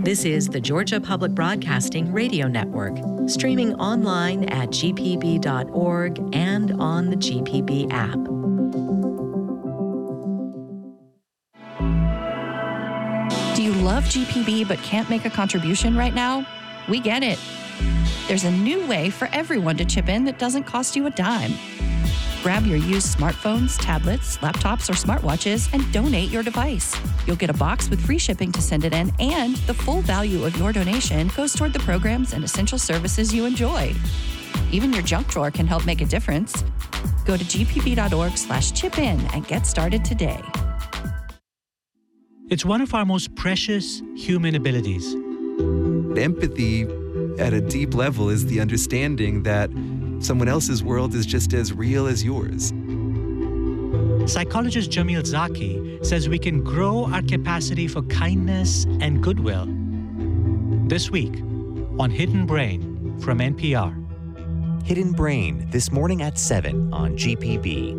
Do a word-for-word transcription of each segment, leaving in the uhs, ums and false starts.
This is the Georgia Public Broadcasting Radio Network, streaming online at g p b dot org and on the G P B app. Do you love G P B but can't make a contribution right now? We get it. There's a new way for everyone to chip in that doesn't cost you a dime. Grab your used smartphones, tablets, laptops, or smartwatches and donate your device. You'll get a box with free shipping to send it in, and the full value of your donation goes toward the programs and essential services you enjoy. Even your junk drawer can help make a difference. Go to g p b dot org slash chip in and get started today. It's one of our most precious human abilities. Empathy, at a deep level, is the understanding that someone else's world is just as real as yours. Psychologist Jamil Zaki says we can grow our capacity for kindness and goodwill. This week on Hidden Brain from N P R. Hidden Brain, this morning at seven on G P B.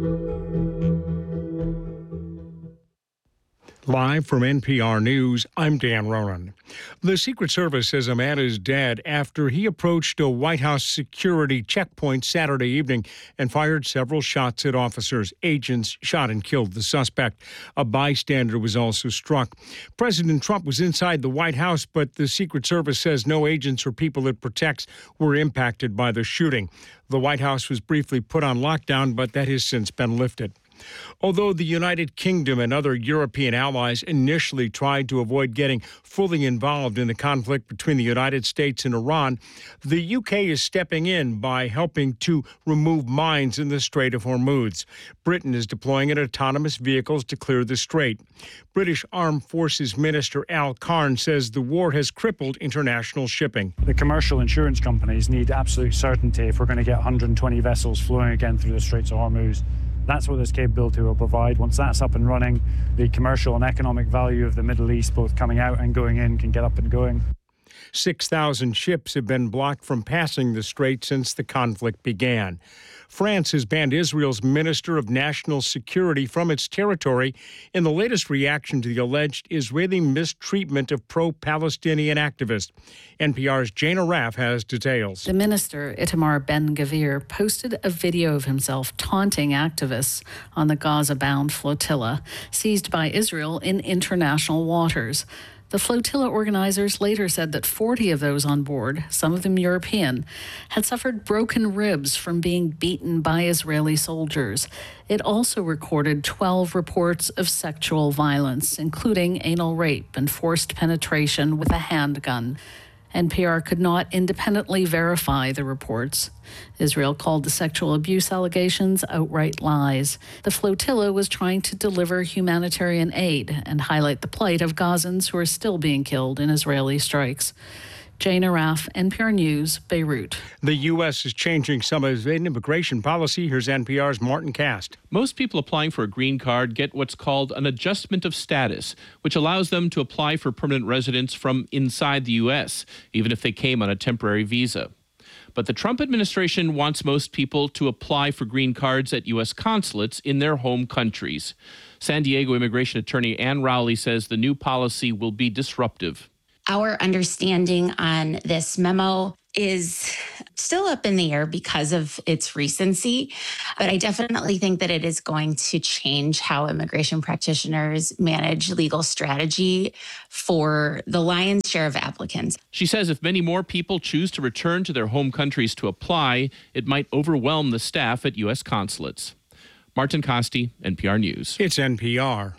Live from N P R News, I'm Dan Ronan. The Secret Service says a man is dead after he approached a White House security checkpoint Saturday evening and fired several shots at officers. Agents shot and killed the suspect. A bystander was also struck. President Trump was inside the White House, but the Secret Service says no agents or people it protects were impacted by the shooting. The White House was briefly put on lockdown, but that has since been lifted. Although the United Kingdom and other European allies initially tried to avoid getting fully involved in the conflict between the United States and Iran, the U K is stepping in by helping to remove mines in the Strait of Hormuz. Britain is deploying autonomous vehicles to clear the strait. British Armed Forces Minister Al Carn says the war has crippled international shipping. The commercial insurance companies need absolute certainty if we're going to get one hundred twenty vessels flowing again through the Straits of Hormuz. That's what this capability will provide. Once that's up and running, the commercial and economic value of the Middle East, both coming out and going in, can get up and going. six thousand ships have been blocked from passing the strait since the conflict began. France has banned Israel's Minister of National Security from its territory in the latest reaction to the alleged Israeli mistreatment of pro-Palestinian activists. N P R's Jana Raff has details. The minister, Itamar Ben-Gvir, posted a video of himself taunting activists on the Gaza-bound flotilla seized by Israel in international waters. The flotilla organizers later said that forty of those on board, some of them European, had suffered broken ribs from being beaten by Israeli soldiers. It also recorded twelve reports of sexual violence, including anal rape and forced penetration with a handgun. N P R could not independently verify the reports. Israel called the sexual abuse allegations outright lies. The flotilla was trying to deliver humanitarian aid and highlight the plight of Gazans who are still being killed in Israeli strikes. Jana Raff, N P R News, Beirut. The U S is changing some of its immigration policy. Here's N P R's Martin Cast. Most people applying for a green card get what's called an adjustment of status, which allows them to apply for permanent residence from inside the U S, even if they came on a temporary visa. But the Trump administration wants most people to apply for green cards at U S consulates in their home countries. San Diego immigration attorney Ann Rowley says the new policy will be disruptive. Our understanding on this memo is still up in the air because of its recency, but I definitely think that it is going to change how immigration practitioners manage legal strategy for the lion's share of applicants. She says if many more people choose to return to their home countries to apply, it might overwhelm the staff at U S consulates. Martin Costi, N P R News. It's N P R.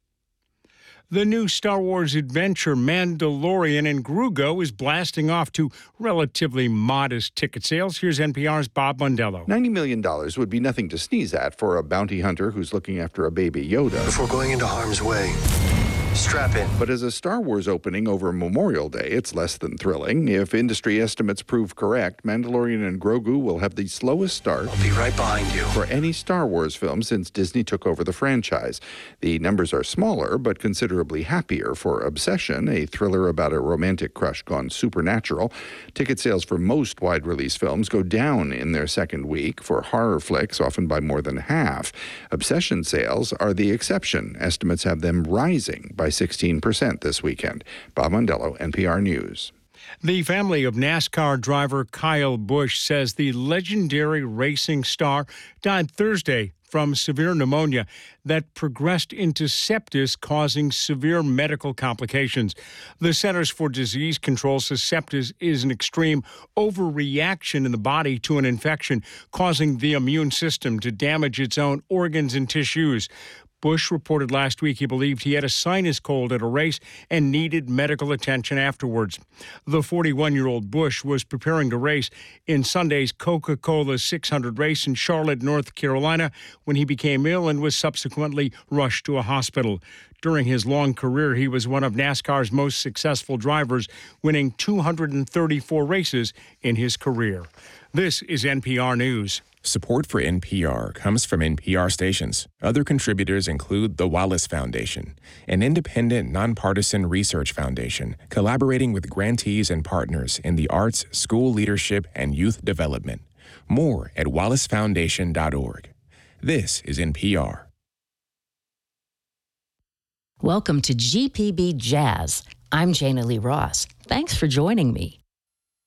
The new Star Wars adventure Mandalorian and Grogu is blasting off to relatively modest ticket sales. Here's N P R's Bob Mondello. ninety million dollars would be nothing to sneeze at for a bounty hunter who's looking after a baby Yoda. Before going into harm's way, strap in. But as a Star Wars opening over Memorial Day, it's less than thrilling. If industry estimates prove correct, Mandalorian and Grogu will have the slowest start. I'll be right behind you. For any Star Wars film since Disney took over the franchise. The numbers are smaller, but considerably happier for Obsession, a thriller about a romantic crush gone supernatural. Ticket sales for most wide-release films go down in their second week. For horror flicks, often by more than half. Obsession sales are the exception. Estimates have them rising by by sixteen percent this weekend. Bob Mondello, N P R News. The family of NASCAR driver Kyle Busch says the legendary racing star died Thursday from severe pneumonia that progressed into sepsis, causing severe medical complications. The Centers for Disease Control says sepsis is an extreme overreaction in the body to an infection, causing the immune system to damage its own organs and tissues. Busch reported last week he believed he had a sinus cold at a race and needed medical attention afterwards. The forty-one-year-old Busch was preparing to race in Sunday's Coca-Cola six hundred race in Charlotte, North Carolina, when he became ill and was subsequently rushed to a hospital. During his long career, he was one of NASCAR's most successful drivers, winning two hundred thirty-four races in his career. This is N P R News. Support for N P R comes from N P R stations. Other contributors include the Wallace Foundation, an independent, nonpartisan research foundation collaborating with grantees and partners in the arts, school leadership, and youth development. More at wallace foundation dot org. This is N P R. Welcome to G P B Jazz. I'm Jana Lee Ross. Thanks for joining me.